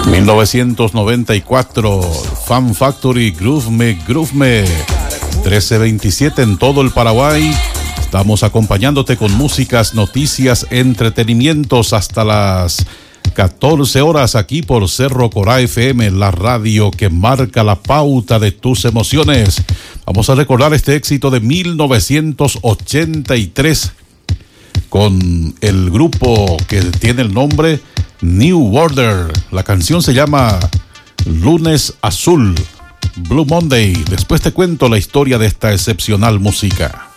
1994, Fan Factory, Groove Me, 1327 en todo el Paraguay. Estamos acompañándote con músicas, noticias, entretenimientos hasta las 14 horas aquí por Cerro Corá FM, la radio que marca la pauta de tus emociones. Vamos a recordar este éxito de 1983 con el grupo que tiene el nombre New Order. La canción se llama Lunes Azul, Blue Monday. Después te cuento la historia de esta excepcional música.